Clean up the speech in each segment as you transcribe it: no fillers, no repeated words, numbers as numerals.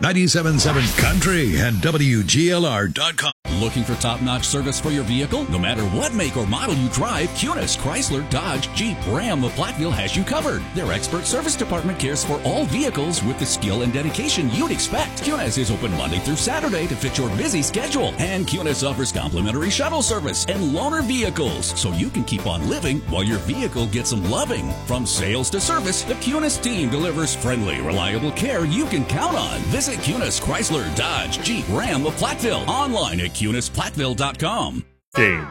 97.7 Country and WGLR.com. Looking for top-notch service for your vehicle? No matter what make or model you drive, Cunis, Chrysler, Dodge, Jeep, Ram of Platteville has you covered. Their expert service department cares for all vehicles with the skill and dedication you'd expect. Cunis is open Monday through Saturday to fit your busy schedule. And Cunis offers complimentary shuttle service and loaner vehicles, so you can keep on living while your vehicle gets some loving. From sales to service, the Cunis team delivers friendly, reliable care you can count on. Visit Cunis, Chrysler, Dodge, Jeep, Ram of Platteville. Online at CunisPlatteville.com. Dave.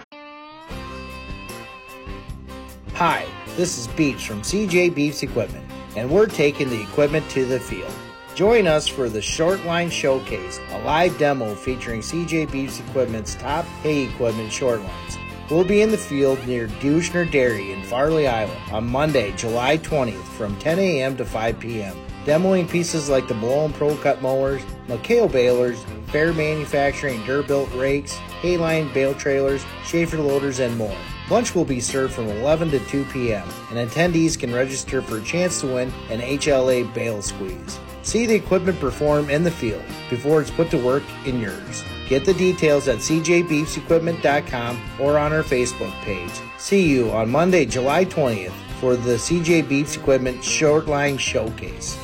Hi, this is Beach from CJ Beefs Equipment, and we're taking the equipment to the field. Join us for the Short Line Showcase, a live demo featuring CJ Beefs Equipment's top hay equipment short lines. We'll be in the field near Duchner Dairy in Farley, Iowa on Monday, July 20th from 10 a.m. to 5 p.m. Demoing pieces like the Malone Pro Cut mowers, McHale balers, Fair Manufacturing Durbuilt rakes, Hayline bale trailers, Schaefer loaders, and more. Lunch will be served from 11 to 2 p.m., and attendees can register for a chance to win an HLA bale squeeze. See the equipment perform in the field before it's put to work in yours. Get the details at cjbeefsequipment.com or on our Facebook page. See you on Monday, July 20th for the CJ Beefs Equipment Short Line Showcase.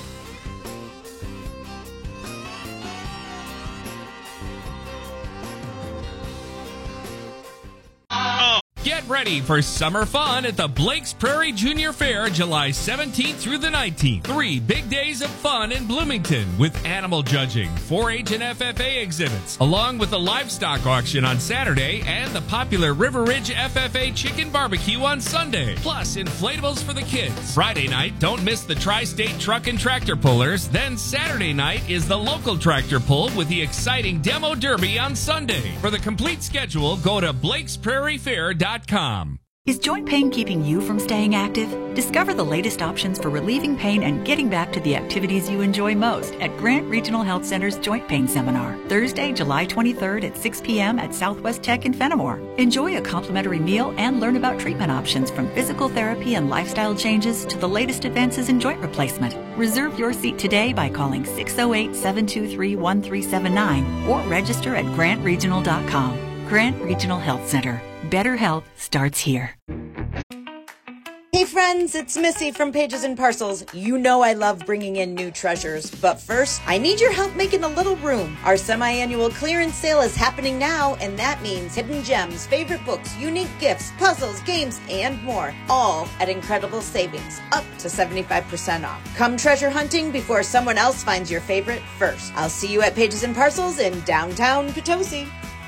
Get ready for summer fun at the Blake's Prairie Junior Fair, July 17th through the 19th. 3 big days of fun in Bloomington with animal judging, 4-H and FFA exhibits, along with the livestock auction on Saturday and the popular River Ridge FFA chicken barbecue on Sunday. Plus, inflatables for the kids. Friday night, don't miss the Tri-State Truck and Tractor Pullers. Then Saturday night is the local tractor pull with the exciting Demo Derby on Sunday. For the complete schedule, go to BlakesPrairieFair.com. Is joint pain keeping you from staying active? Discover the latest options for relieving pain and getting back to the activities you enjoy most at Grant Regional Health Center's Joint Pain Seminar, Thursday, July 23rd at 6 p.m. at Southwest Tech in Fenimore. Enjoy a complimentary meal and learn about treatment options from physical therapy and lifestyle changes to the latest advances in joint replacement. Reserve your seat today by calling 608-723-1379 or register at grantregional.com. Grant Regional Health Center. Better health starts here. Hey friends, it's Missy from Pages and Parcels. You know I love bringing in new treasures, but first, I need your help making a little room. Our semi-annual clearance sale is happening now, and that means hidden gems, favorite books, unique gifts, puzzles, games, and more, all at incredible savings, up to 75% off. Come treasure hunting before someone else finds your favorite first. I'll see you at Pages and Parcels in downtown Potosi.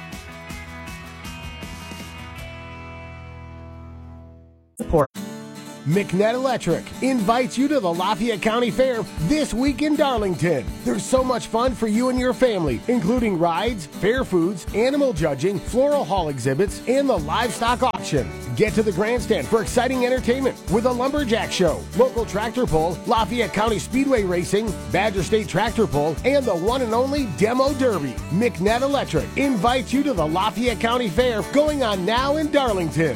McNett Electric invites you to the Lafayette County Fair this week in Darlington. There's so much fun for you and your family, including rides, fair foods, animal judging, floral hall exhibits, and the livestock auction. Get to the grandstand for exciting entertainment with a lumberjack show, local tractor pull, Lafayette County Speedway Racing, Badger State Tractor Pull, and the one and only Demo Derby. McNett Electric invites you to the Lafayette County Fair going on now in Darlington.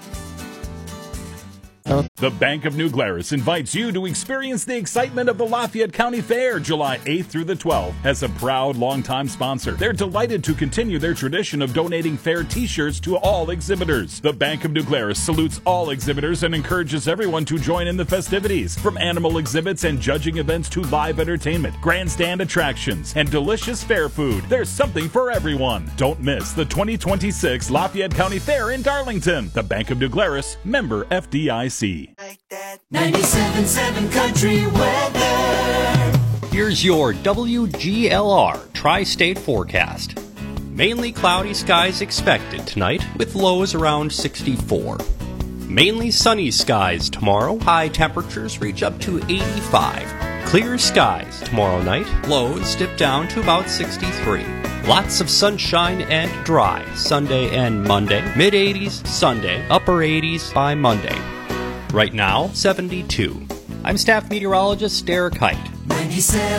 The Bank of New Glarus invites you to experience the excitement of the Lafayette County Fair, July 8th through the 12th. As a proud longtime sponsor, they're delighted to continue their tradition of donating fair t-shirts to all exhibitors. The Bank of New Glarus salutes all exhibitors and encourages everyone to join in the festivities. From animal exhibits and judging events to live entertainment, grandstand attractions, and delicious fair food, there's something for everyone. Don't miss the 2026 Lafayette County Fair in Darlington. The Bank of New Glarus, member FDIC. 97.7 Country Weather. Here's your WGLR Tri-State forecast. Mainly cloudy skies expected tonight with lows around 64. Mainly sunny skies tomorrow. High temperatures reach up to 85. Clear skies tomorrow night. Lows dip down to about 63. Lots of sunshine and dry Sunday and Monday. Mid-80s Sunday. Upper 80s by Monday. Right now, 72. I'm staff meteorologist Derek Height. 97.